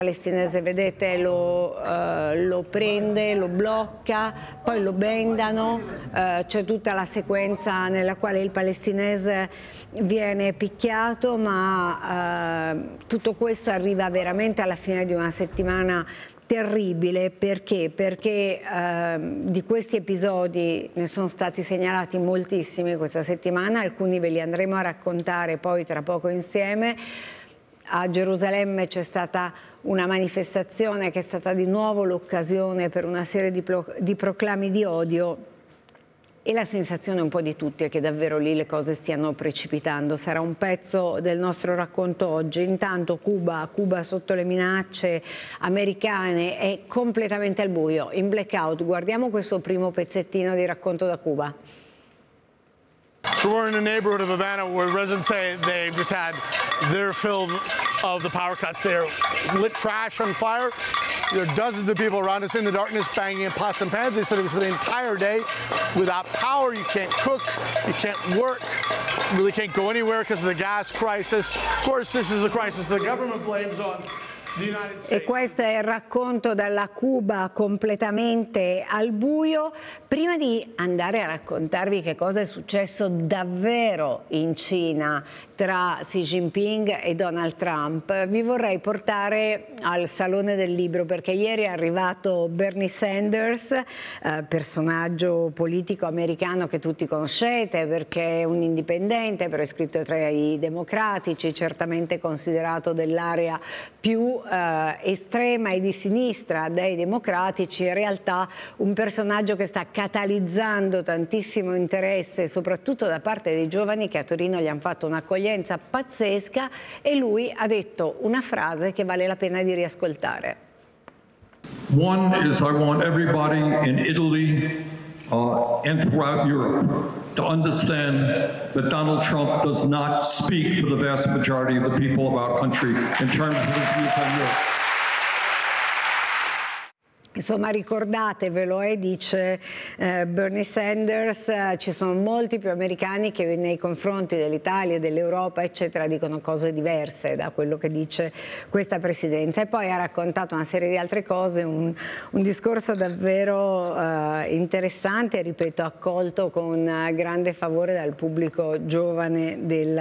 palestinese, vedete, lo prende, lo blocca, poi lo bendano, c'è tutta la sequenza nella quale il palestinese viene picchiato, ma tutto questo arriva veramente alla fine di una settimana terribile. Perché? Perché di questi episodi ne sono stati segnalati moltissimi questa settimana, alcuni ve li andremo a raccontare poi tra poco insieme. A Gerusalemme c'è stata una manifestazione che è stata di nuovo l'occasione per una serie di proclami di odio e la sensazione un po' di tutti è che davvero lì le cose stiano precipitando. Sarà un pezzo del nostro racconto oggi. Intanto Cuba sotto le minacce americane è completamente al buio, in blackout. Guardiamo questo primo pezzettino di racconto da Cuba. So we're in a neighborhood of Havana where residents say they've just had their fill of the power cuts. They're lit trash on fire. There are dozens of people around us in the darkness banging in pots and pans. They said it was for the entire day. Without power, you can't cook, you can't work, you really can't go anywhere because of the gas crisis. Of course, this is a crisis the government blames on. E questo è il racconto dalla Cuba completamente al buio. Prima di andare a raccontarvi che cosa è successo davvero in Cina tra Xi Jinping e Donald Trump, vi vorrei portare al Salone del Libro, perché ieri è arrivato Bernie Sanders, personaggio politico americano che tutti conoscete perché è un indipendente, però è iscritto tra i democratici, certamente considerato dell'area più estrema e di sinistra dei democratici. In realtà un personaggio che sta catalizzando tantissimo interesse, soprattutto da parte dei giovani che a Torino gli hanno fatto un'accoglienza pazzesca, e lui ha detto una frase che vale la pena di riascoltare. One is, I want everybody in Italy and throughout Europe to understand that Donald Trump does not speak for the vast majority of the people of our country in terms of his views on Europe. Insomma, ricordatevelo, dice Bernie Sanders, ci sono molti più americani che nei confronti dell'Italia e dell'Europa, eccetera, dicono cose diverse da quello che dice questa presidenza. E poi ha raccontato una serie di altre cose, un discorso davvero interessante, ripeto, accolto con grande favore dal pubblico giovane del